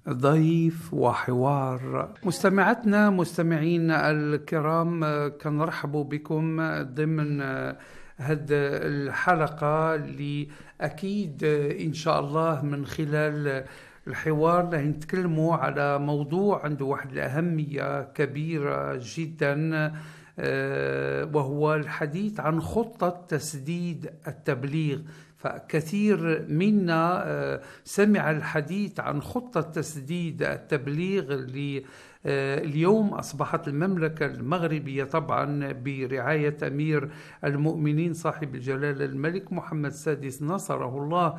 ضيف وحوار. مستمعتنا مستمعينا الكرام، كنرحب بكم ضمن هذه الحلقة اللي أكيد إن شاء الله من خلال الحوار رح نتكلموا على موضوع عنده واحد الأهمية كبيرة جدا، وهو الحديث عن خطة تسديد التبليغ. فكثير منا سمع الحديث عن خطة تسديد التبليغ اللي اليوم أصبحت المملكة المغربية طبعا برعاية أمير المؤمنين صاحب الجلالة الملك محمد السادس نصره الله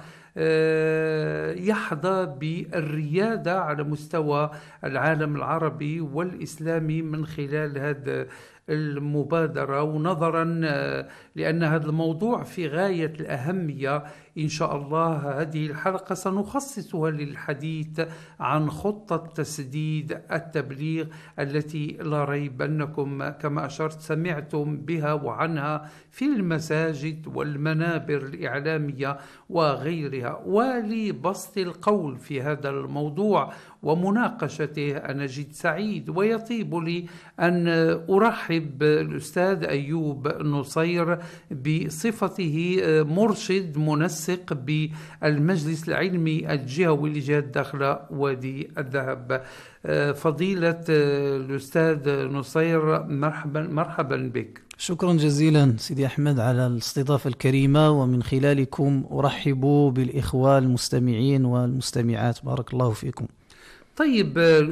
يحظى بالريادة على مستوى العالم العربي والإسلامي من خلال هذا المبادرة. ونظرا لأن هذا الموضوع في غاية الأهمية، إن شاء الله هذه الحلقة سنخصصها للحديث عن خطة تسديد التبليغ التي لا ريب أنكم كما أشرت سمعتم بها وعنها في المساجد والمنابر الإعلامية وغيرها. ولبسط القول في هذا الموضوع ومناقشته أنا جد سعيد، ويطيب لي أن أرحب بالأستاذ أيوب نصير بصفته مرشد منسق بالمجلس العلمي الجهوي لجهة داخل وادي الذهب. فضيلة الأستاذ نصير، مرحبا بك. شكرا جزيلا سيدي أحمد على الاستضافة الكريمة، ومن خلالكم أرحب بالإخوة المستمعين والمستمعات. بارك الله فيكم. طيب